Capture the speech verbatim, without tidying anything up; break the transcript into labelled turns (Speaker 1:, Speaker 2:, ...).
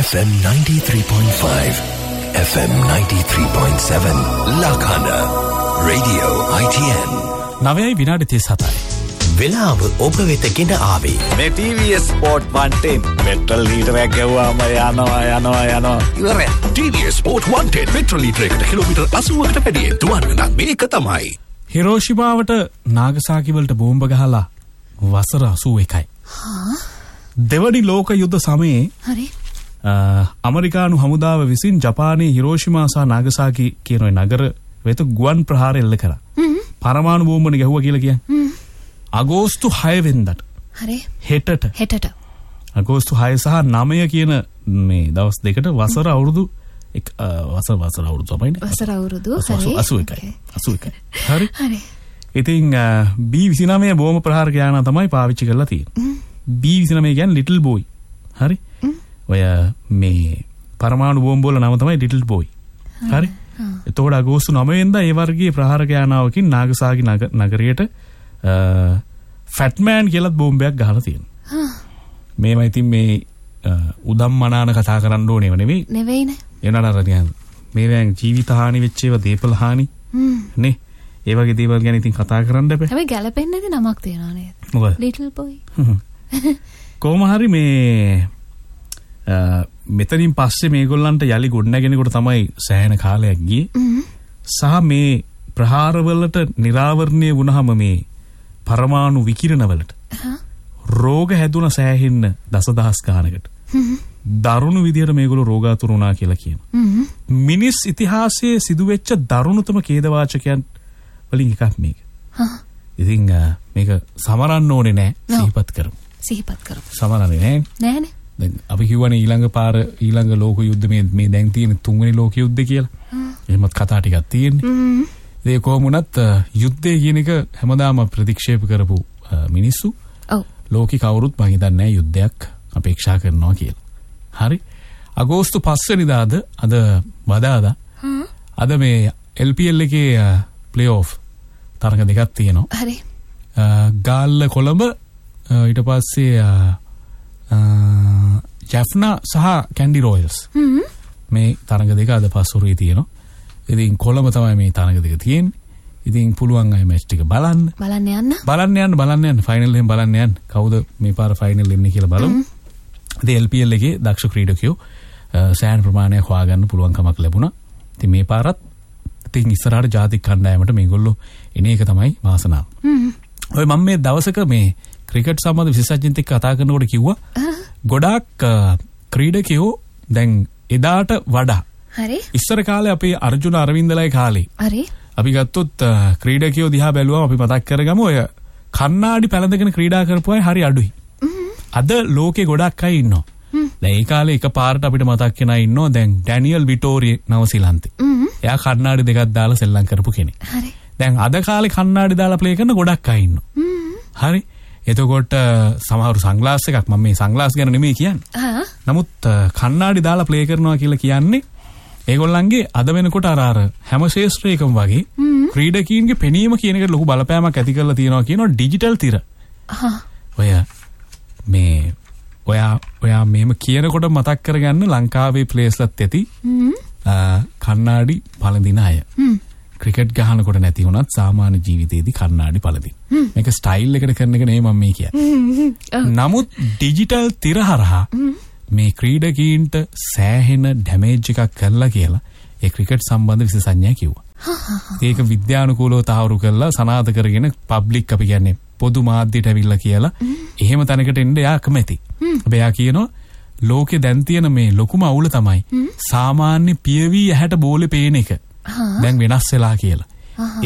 Speaker 1: F M ninety-three point five, F M ninety-three point seven, Lakhana, Radio I T N.
Speaker 2: නවයයි විනාඩි තිස් හතයි.
Speaker 1: වෙලාව ඔබ වෙත ගෙන ආවේ.
Speaker 3: මේ T V S Sport one ten petrol ලීටරයක් ගැව්වාම යනවා යනවා යනවා ඉවරයි.
Speaker 4: T V S Sport one ten petrol ලීටරයකට kilometre අසූවකට වැඩියෙන් දුවන්න නම් මේක තමයි.
Speaker 2: හිරෝෂිමාවට නාගසාකි වලට බෝම්බ ගහලා වසර අසූ එකයි.
Speaker 5: හා
Speaker 2: දෙවනි ලෝක යුද්ධ සමයේ
Speaker 5: හරි
Speaker 2: ඇමරිකානු හමුදාව විසින් ජපානයේ හිරෝෂිමා සහ නාගසාකි කියන නගර වෙත ගුවන් ප්‍රහාර එල්ල කරා. පරමාණු බෝම්බනේ ගැහුවා කියලා කියන්නේ. අගෝස්තු හය වෙනිදාට.
Speaker 5: හරි.
Speaker 2: හෙටට.
Speaker 5: හෙටට.
Speaker 2: අගෝස්තු හය සහ නවය කියන මේ දවස් දෙකට වසර අවුරුදු එක් වසර වසර අවුරුදු තමයි.
Speaker 5: වසර අවුරුදු හරි.
Speaker 2: අසූ එකයි. අසූ එකයි. හරි.
Speaker 5: හරි.
Speaker 2: ඉතින් B විසිනමය බෝම්බ ප්‍රහාරක යාන තමයි පාවිච්චි කරලා තියෙන්නේ. B විසිනමය කියන්නේ ලිටල් බෝයි. හරි. ඔය මේ පරමාණු බෝම්බ වල නම තමයි ලිටල් බෝයි. හරි. එතකොට අගෝස්තු නවය වෙනිදා ඒ වර්ගයේ ප්‍රහාරක යානාවකින් නාගසාකි නගරයට ෆැට්මෑන් කියලා බෝම්බයක් ගහලා තියෙනවා. මේවා ඉතින් මේ උදම් මනාන කතා කරන්න ඕනේව නෙවෙයි.
Speaker 5: නෙවෙයිනේ.
Speaker 2: එනකට අර කියන්නේ මේවෙන් ජීවිත හානි වෙච්ච ඒවා දීපල හානි නේ. ඒ වගේ දේවල් ගැන ඉතින් කතා කරන්න බෑ.
Speaker 5: හැබැයි ගැලපෙන්නේ නැති නමක් තියනවා නේද?
Speaker 2: මොකද?
Speaker 5: ලිටල් බොයි.
Speaker 2: කොහොම හරි මේ මෙතනින් පස්සේ මේගොල්ලන්ට යලි ගොඩනගෙනකොට තමයි සෑහෙන කාලයක් ගියේ. සහ මේ ප්‍රහාරවලට නිරාවරණය වුණාම මේ පරමාණු විකිරණ වලට රෝග හැදුන සෑහෙන්න දසදහස් ගානකට. දරුණු විදියට මේගොල්ලෝ රෝගාතුර වුණා කියලා කියනවා. මිනිස් ඉතිහාසයේ සිදුවෙච්ච දරුණුතම ඛේදවාචකයන් වලින් එකක් මේක. ඉතින් මේක සමරන්න ඕනේ නෑ සිහිපත් කරමු.
Speaker 5: සිහිපත් කරමු.
Speaker 2: සමරන්නේ නෑ.
Speaker 5: නෑනේ.
Speaker 2: දැන් අපි කියවනේ ඊළඟ පාර ඊළඟ ලෝක යුද්ධ මේ මේ දැන් තියෙන තුන්වෙනි ලෝක යුද්ධ කියලා. එහෙමත් කතා ටිකක් තියෙන්නේ. ඒ කොහොම වුණත් යුද්ධය කියන එක හැමදාම ප්‍රතික්ෂේප කරපු මිනිස්සු
Speaker 5: ඔව්
Speaker 2: ලෝකේ කවුරුත් මං හිතන්නේ නැහැ යුද්ධයක් අපේක්ෂා කරනවා කියලා. හරි. අගෝස්තු පහ වෙනිදාද අද වදාදා අද මේ L P L එකේ ප්ලේ ඔෆ් තරඟ දෙකක් තියෙනවා.
Speaker 5: හරි.
Speaker 2: ගාල්ල කොළඹ ඊට පස්සේ ජැෆ්නා සහ කැන්ඩි රොයල්ස් මේ තරඟ දෙක අද පස්වරුවේ තියෙනවා. ඉතින් කොළඹ තමයි මේ තරඟ දෙක තියෙන්නේ. ඉතින් පුළුවන් අය මැච් ටික බලන්න.
Speaker 5: බලන්න යන්න.
Speaker 2: බලන්න යන්න බලන්න යන්න ෆයිනල් එකෙන් බලන්න යන්න. කවුද මේ පාර ෆයිනල් එන්නේ කියලා බලමු. ඉතින් L P L එකේ දක්ෂ ක්‍රීඩකයෝ සෑහෙන ප්‍රමාණයක් හොයාගන්න පුළුවන් කමක් ලැබුණා. ඉතින් මේ පාරත් ඉතින් ඉස්සරහට ජාතික කණ්ඩායමට මේගොල්ලෝ එන එක තමයි වාසනාව. ඔය මම මේ දවසක මේ ක්‍රිකට් සම්බන්ධ විශේෂඥයෙක් එක්ක කතා කරනකොට කිව්වා ගොඩාක් ක්‍රීඩකයෝ දැන් එදාට වඩා
Speaker 5: හරි
Speaker 2: ඉස්සර කාලේ අපේ අර්ජුන අරවින්දලයි කාලේ
Speaker 5: හරි
Speaker 2: අපි ගත්තොත් ක්‍රීඩකයෝ දිහා බැලුවම අපි මතක් කරගමු ඔය කන්නාඩි පැලඳගෙන ක්‍රීඩා කරපු අය හරි අඩුයි. අද ලෝකේ ගොඩක් අය ඉන්නවා. දැන් ඒ කාලේ එකපාරට අපිට මතක් වෙනා ඉන්නවා දැන් ඩැනියල් විටෝරිය නවසීලන්තේ. එයා කන්නාඩි දෙකක් දාලා සෙල්ලම් කරපු කෙනෙක්.
Speaker 5: හරි.
Speaker 2: දැන් අද කාලේ කන්නාඩි දාලා ප්ලේ කරන ගොඩක් අය ඉන්නවා. හරි. එතකොට සමහරු සංග්ලාස් එකක් මම මේ සංග්ලාස් ගැන නෙමෙයි කියන්නේ. නමුත් කන්නාඩි දාලා ප්ලේ කරනවා කියලා කියන්නේ ඒගොල්ලන්ගේ අද වෙනකොට අර අර හැම ශේෂ්ත්‍රයකම වගේ ක්‍රීඩකීන්ගේ පෙනීම කියන එකට ලොකු බලපෑමක් ඇති කරලා තියෙනවා කියනවා ඩිජිටල් තිර. ඔය මේ ඔයා ඔයා මෙහෙම කියනකොට මතක් කරගන්න ලංකාවේ ප්ලේස්ලත් ඇති කන්නාඩි පළඳින අය. ක්‍රිකට් ගහනකොට නැති වුණත් සාමාන්‍ය ජීවිතේදී කන්නාඩි පළඳින. මේක ස්ටයිල් එකකට කරන එක නෙමෙයි මම මේ කියන්නේ. නමුත් ඩිජිටල් තිර හරහා මේ ක්‍රීඩකීන්ට සෑහෙන ඩැමේජ් එකක් කරලා කියලා ඒ ක්‍රිකට් සම්බන්ධ විශේෂඥයා කිව්වා. ඒක විද්‍යානුකූලව තහවුරු කරලා සනාථ කරගෙන පබ්ලික් අපි කියන්නේ පොදු මාධ්‍යයට ඇවිල්ලා කියලා එහෙම තැනකට එන්න එයා කැමති. හැබැයි එයා කියනවා ලෝකේ දැන් තියෙන මේ ලොකුම අවුල තමයි සාමාන්‍ය පියවි ඇහැට බෝලේ පේන එක. දැන් වෙනස් වෙලා කියලා.